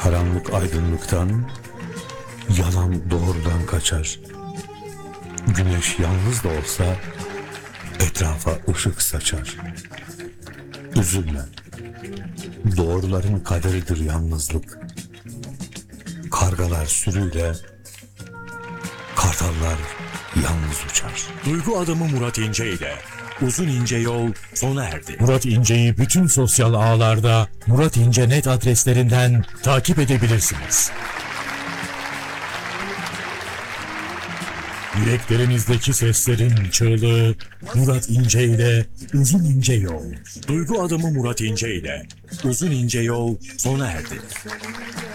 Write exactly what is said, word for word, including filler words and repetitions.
Karanlık aydınlıktan, yalan doğrudan kaçar. Güneş yalnız da olsa etrafa ışık saçar. Üzülme, doğruların kaderidir yalnızlık. Kargalar sürüyle, kartallar yalnız uçar. Duygu adamı Murat İnce ile Uzun İnce Yol sona erdi. Murat İnce'yi bütün sosyal ağlarda Murat İnce net adreslerinden takip edebilirsiniz. Yüreklerinizdeki seslerin çığlığı Murat İnce ile Uzun İnce Yol. Duygu adamı Murat İnce ile Uzun İnce Yol sona erdi.